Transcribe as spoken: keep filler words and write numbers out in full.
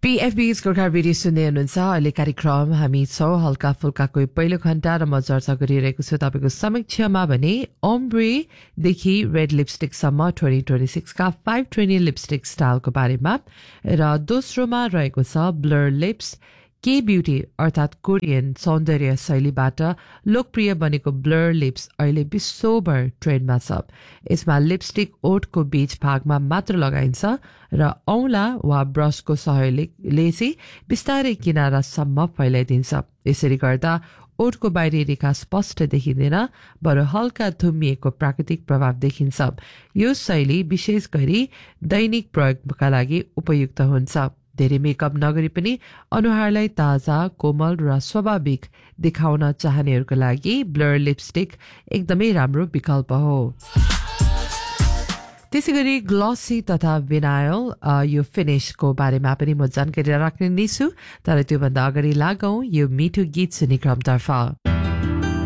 पीएफबी Gorkha radio सुन्दै हुनुहुन्छ अहिले कार्यक्रम हामी छौँ हल्का फुल्काको पहिलो घण्टा र म चर्चा गरिरहेको छु तपाईँको समक्षमा भने ओम्ब्रेदेखि red लिपस्टिकसम्म twenty twenty सिक्सका five twenty lipstick स्टाइलको बारेमा र दोस्रोमा रहेको छ ब्लर लिप्स के ब्युटी अर्थात् कोरियन सौन्दर्य शैलीबाट लोकप्रिय बनेको ब्लर लिप्स अहिले विश्वभर ट्रेन्डमा छ। यसमा लिपस्टिक ओठको बीच भागमा मात्र लगाइन्छ र औँला वा ब्रसको सहयोगले चाहिँ बिस्तारै किनारासम्म फैलाइदिन्छ। यसरी गर्दा ओठको बाहिरी रेखा स्पष्ट देखिँदैन, बरु हल्का धुम्मिएको प्राकृतिक प्रभाव देखिन्छ। यो शैली विशेष गरी दैनिक प्रयोगका लागि उपयुक्त हुन्छ। धेरै मेकअप नगरी पनि अनुहारलाई ताजा, कोमल र स्वाभाविक देखाउन चाहनेहरूको लागि ब्लर लिपस्टिक एकदमै राम्रो विकल्प हो। त्यसैगरी ग्लसी तथा विनाइल यो फिनिशको बारेमा पनि म जानकारी राख्ने नै छु, तर त्योभन्दा अगाडि लागौं यो मिठो गीत सुन्ने क्रमतर्फ।